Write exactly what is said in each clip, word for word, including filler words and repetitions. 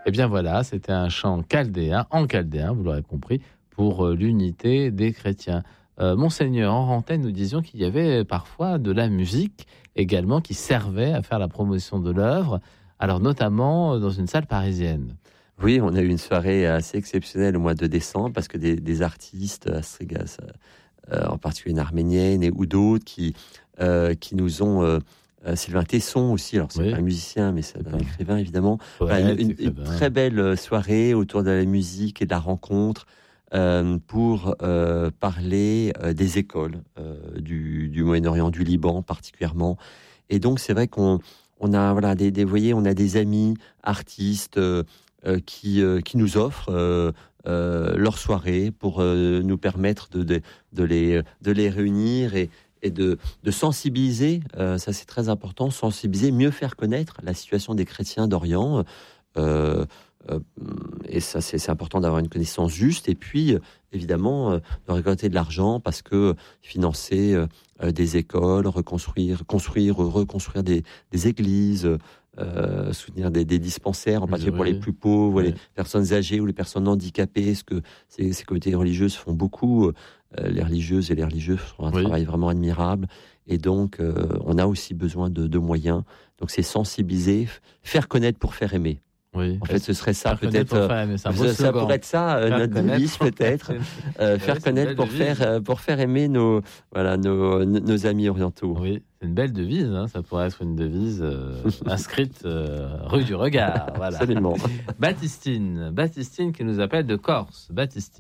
Eh bien voilà, c'était un chant chaldéen, en chaldéen, vous l'aurez compris, pour euh, l'unité des chrétiens. Euh, Monseigneur, en antenne, nous disions qu'il y avait parfois de la musique également qui servait à faire la promotion de l'œuvre, alors notamment dans une salle parisienne. Oui, on a eu une soirée assez exceptionnelle au mois de décembre parce que des, des artistes, Astrigas, euh, en particulier une arménienne et, ou d'autres, qui, euh, qui nous ont... Euh, euh, Sylvain Tesson aussi, alors c'est Oui. pas un musicien, mais c'est un écrivain évidemment. Poète, Enfin, une, une, écrivain. une très belle soirée autour de la musique et de la rencontre euh, pour euh, parler euh, des écoles euh, du, du Moyen-Orient, du Liban particulièrement. Et donc c'est vrai qu'on on a voilà des, des vous voyez, on a des amis artistes euh, euh, qui euh, qui nous offrent euh, euh, leur soirée pour euh, nous permettre de, de de les de les réunir et et de, de sensibiliser, euh, ça c'est très important, sensibiliser, mieux faire connaître la situation des chrétiens d'Orient. Euh, euh, et ça c'est, c'est important d'avoir une connaissance juste. Et puis euh, évidemment euh, de récolter de l'argent parce que financer euh, des écoles, reconstruire, construire, reconstruire des, des églises. Euh, soutenir des, des dispensaires, en particulier oui. pour les plus pauvres, oui. les personnes âgées ou les personnes handicapées, ce que ces, ces communautés religieuses font beaucoup. Euh, les religieuses et les religieux font un oui. travail vraiment admirable. Et donc, euh, on a aussi besoin de, de moyens. Donc, c'est sensibiliser, f- faire connaître pour faire aimer. Oui. En fait, ce serait ça, faire peut-être. Aimer, ça ça pourrait être ça, euh, notre devise, peut-être. euh, faire ouais, connaître pour faire, euh, pour faire aimer nos, voilà, nos, nos, nos amis orientaux. Oui, c'est une belle devise. Hein. Ça pourrait être une devise euh, inscrite euh, rue du Regard. Voilà. Absolument. Baptistine, Baptistine qui nous appelle de Corse. Baptistine.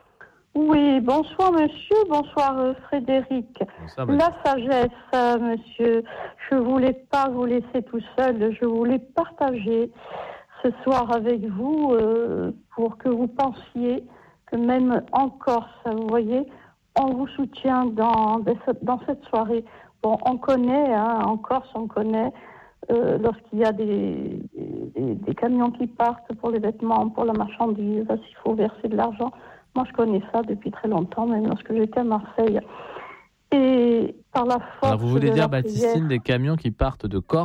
Oui, bonsoir monsieur, bonsoir euh, Frédéric. Bonsoir, la sagesse, euh, monsieur, je voulais pas vous laisser tout seul, je voulais partager ce soir avec vous euh, pour que vous pensiez que même en Corse, vous voyez, on vous soutient dans, dans cette soirée. Bon, on connaît, hein, en Corse, on connaît euh, lorsqu'il y a des, des, des camions qui partent pour les vêtements, pour la marchandise, s'il faut verser de l'argent. Moi, je connais ça depuis très longtemps, même lorsque j'étais à Marseille. Et par la force Alors, vous voulez de dire, la Baptistine, prière, des camions qui partent de Corse